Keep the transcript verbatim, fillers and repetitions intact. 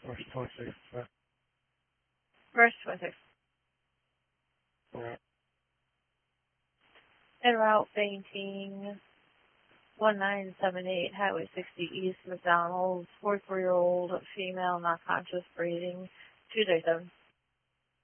March twenty-sixth. March twenty-sixth. Alright. En route painting one nine seven eight, Highway sixty East, McDonald's, forty-four-year-old female, not conscious, breathing, two days seven.